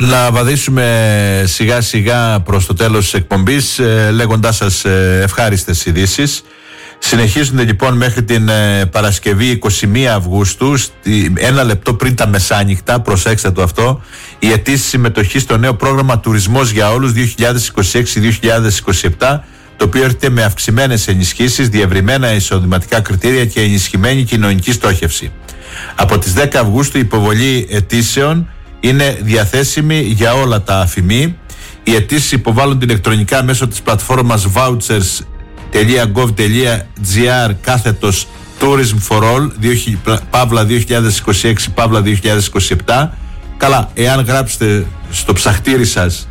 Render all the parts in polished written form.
Να βαδίσουμε σιγά σιγά προς το τέλος της εκπομπής, λέγοντάς σας ευχάριστες ειδήσεις. Συνεχίζονται λοιπόν μέχρι την Παρασκευή 21 Αυγούστου, ένα λεπτό πριν τα μεσάνυχτα, προσέξτε το αυτό, η αιτήσεις συμμετοχή στο νέο πρόγραμμα Τουρισμός για Όλους 2026-2027, το οποίο έρχεται με αυξημένες ενισχύσεις, διευρυμένα εισοδηματικά κριτήρια και ενισχυμένη κοινωνική στόχευση. Από τις 10 Αυγούστου η υποβολή αιτήσεων είναι διαθέσιμη για όλα τα αφημί. Οι αιτήσεις υποβάλλονται ηλεκτρονικά μέσω της πλατφόρμας vouchers.gov.gr / Tourism for All Παύλα 2026-2027. Καλά, εάν γράψετε στο ψαχτήρι σας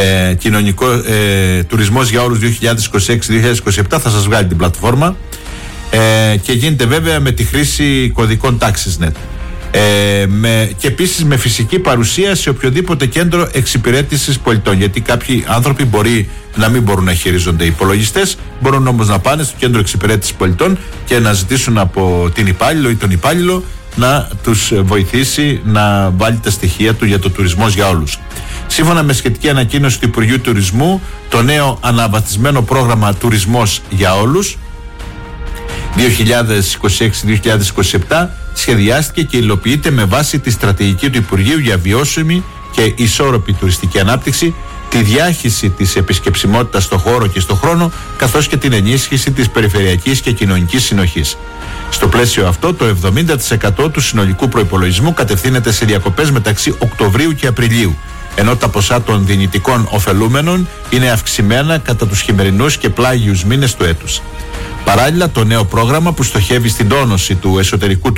τουρισμός για όλους 2026-2027 θα σας βγάλει την πλατφόρμα, και γίνεται βέβαια με τη χρήση κωδικών TaxisNet. Και επίσης με φυσική παρουσία σε οποιοδήποτε κέντρο εξυπηρέτησης πολιτών. Γιατί κάποιοι άνθρωποι μπορεί να μην μπορούν να χειρίζονται υπολογιστές, μπορούν όμως να πάνε στο κέντρο εξυπηρέτησης πολιτών και να ζητήσουν από την υπάλληλο ή τον υπάλληλο να τους βοηθήσει να βάλει τα στοιχεία του για το Τουρισμός για Όλους. Σύμφωνα με σχετική ανακοίνωση του Υπουργείου Τουρισμού, το νέο αναβαθμισμένο πρόγραμμα Τουρισμός για Όλους 2026-2027 σχεδιάστηκε και υλοποιείται με βάση τη στρατηγική του Υπουργείου για βιώσιμη και ισόρροπη τουριστική ανάπτυξη, τη διάχυση της επισκεψιμότητας στο χώρο και στο χρόνο, καθώς και την ενίσχυση της περιφερειακής και κοινωνικής συνοχής. Στο πλαίσιο αυτό, το 70% του συνολικού προϋπολογισμού κατευθύνεται σε διακοπές μεταξύ Οκτωβρίου και Απριλίου, ενώ τα ποσά των δυνητικών ωφελούμενων είναι αυξημένα κατά τους χειμερινούς και πλάγιους μήνες του έτους. Παράλληλα, το νέο πρόγραμμα, που στοχεύει στην τόνωση του εσωτερικού